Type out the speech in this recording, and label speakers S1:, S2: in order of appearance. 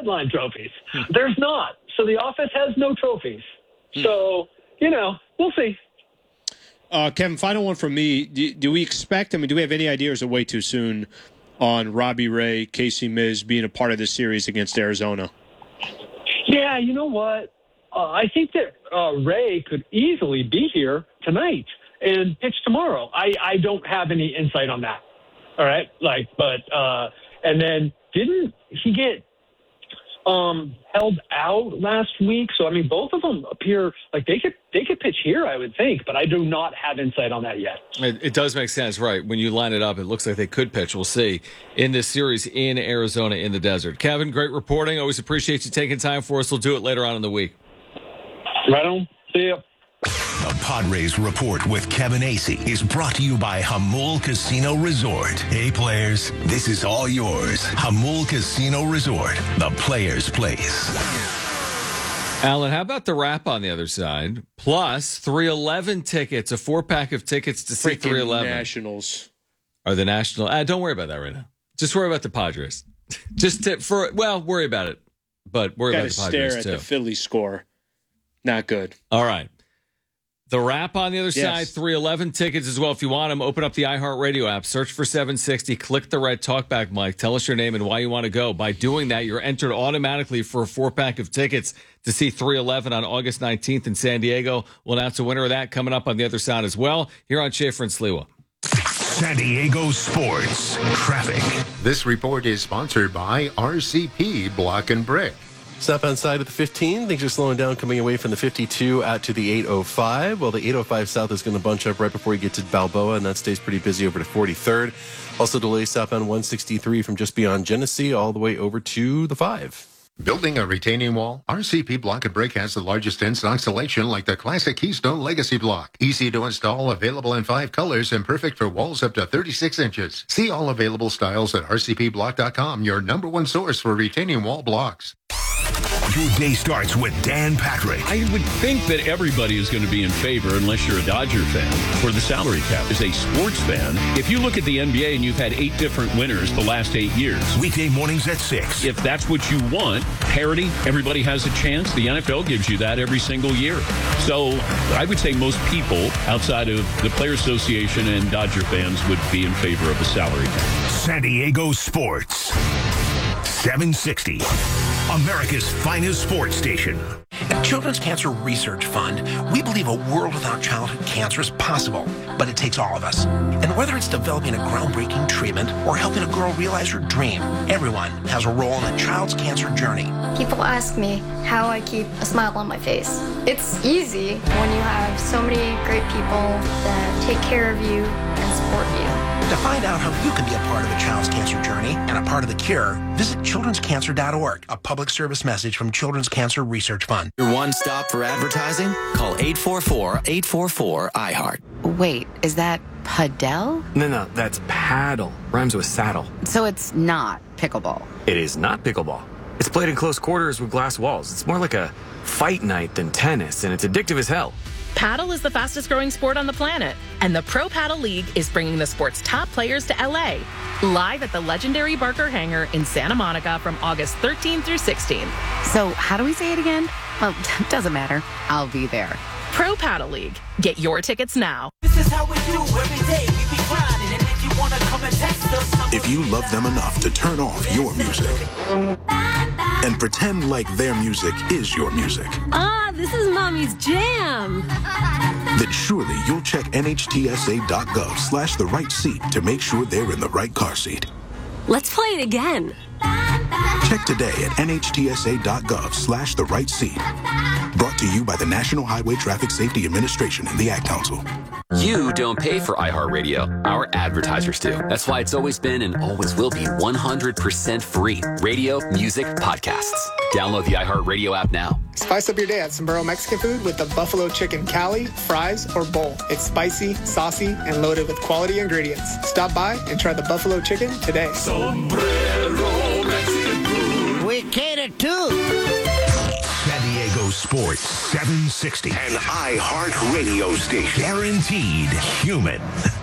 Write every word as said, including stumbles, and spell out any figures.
S1: deadline trophies. There's not. So the office has no trophies. So, you know, we'll see.
S2: Uh, Kevin, final one from me. Do, do we expect, I mean, do we have any idea, or is it way too soon, on Robbie Ray, Casey Miz being a part of this series against Arizona?
S1: Yeah, you know what? Uh, I think that uh, Ray could easily be here tonight and pitch tomorrow. I, I don't have any insight on that. All right? Like, but, uh, and then didn't he get um, held out last week? So, I mean, both of them appear like they could they could pitch here, I would think, but I do not have insight on that yet.
S3: It, it does make sense, right? When you line it up, it looks like they could pitch. We'll see in this series in Arizona in the desert. Kevin, great reporting. Always appreciate you taking time for us. We'll do it later on in the week.
S1: Right on. See ya.
S4: The Padres Report with Kevin Acee is brought to you by Jamul Casino Resort. Hey, players, this is all yours. Jamul Casino Resort, the players' place.
S3: Alan, how about the wrap on the other side? Plus three eleven tickets, a four-pack of tickets to see three eleven.
S2: Nationals.
S3: Are the National? Uh, don't worry about that right now. Just worry about the Padres. Just to, for, well, worry about it. But worry
S2: Gotta
S3: about the Padres,
S2: stare at
S3: too.
S2: the Phillies score. Not good.
S3: All right. The wrap on the other
S2: Yes.
S3: side, three eleven tickets as well. If you want them, open up the iHeartRadio app, search for seven sixty, click the red talkback mic, tell us your name and why you want to go. By doing that, you're entered automatically for a four-pack of tickets to see three eleven on August nineteenth in San Diego. We'll announce a winner of that coming up on the other side as well, here on Schaefer and Sliwa.
S4: San Diego Sports Traffic.
S5: This report is sponsored by R C P Block and Brick.
S6: Southbound side of the fifteen, things are slowing down coming away from the fifty-two out to the eight oh five. Well, the eight oh five south is going to bunch up right before you get to Balboa, and that stays pretty busy over to forty-third. Also delays southbound one sixty-three from just beyond Genesee all the way over to the five.
S5: Building a retaining wall? R C P Block and Brick has the largest in-stock selection like the classic Keystone Legacy Block. Easy to install, available in five colors, and perfect for walls up to thirty-six inches. See all available styles at R C P block dot com, your number one source for retaining wall blocks.
S4: Your day starts with Dan Patrick.
S7: I would think that everybody is going to be in favor, unless you're a Dodger fan, for the salary cap. As a sports fan, if you look at the N B A and you've had eight different winners the last eight years.
S4: Weekday mornings at six.
S7: If that's what you want, parity, everybody has a chance. The N F L gives you that every single year. So I would say most people outside of the Players Association and Dodger fans would be in favor of a salary cap.
S4: San Diego Sports. seven sixty. America's finest sports station.
S8: At Children's Cancer Research Fund, we believe a world without childhood cancer is possible, but it takes all of us. And whether it's developing a groundbreaking treatment or helping a girl realize her dream, everyone has a role in a child's cancer journey.
S9: People ask me how I keep a smile on my face. It's easy when you have so many great people that take care of you and support you.
S8: To find out how you can be a part of a child's cancer journey and a part of the cure, visit children's cancer dot org, a public service message from Children's Cancer Research Fund.
S10: Your one stop for advertising? Call eight four four, eight four four, I heart.
S11: Wait, is that Padel?
S12: No, no, that's paddle. Rhymes with saddle.
S11: So it's not pickleball.
S12: It is not pickleball. It's played in close quarters with glass walls. It's more like a fight night than tennis, and it's addictive as hell.
S13: Paddle is the fastest growing sport on the planet, and the Pro Paddle League is bringing the sport's top players to L A. Live at the legendary Barker Hangar in Santa Monica from August thirteenth through sixteenth.
S11: So how do we say it again? Well, doesn't matter. I'll be there.
S13: Pro Paddle League. Get your tickets now.
S14: This is how we do every day. We be grinding, and if you wanna come and test us,
S15: if you love them enough to turn off your music and pretend like their music is your music.
S16: Ah, this is Mommy's jam.
S15: Then surely you'll check N H T S A dot gov slash the right seat to make sure they're in the right car seat.
S16: Let's play it again.
S15: Check today at N H T S A dot gov slash the right seat. Brought to you by the National Highway Traffic Safety Administration and the Ad Council.
S17: You don't pay for iHeartRadio. Our advertisers do. That's why it's always been and always will be one hundred percent free. Radio, music, podcasts. Download the iHeartRadio app now.
S18: Spice up your day at Sombrero Mexican Food with the Buffalo Chicken Cali, fries, or bowl. It's spicy, saucy, and loaded with quality ingredients. Stop by and try the Buffalo Chicken today.
S14: Sombrero Mexican Food.
S19: We cater too.
S4: San Diego Sports seven sixty. An iHeart radio station. Guaranteed human.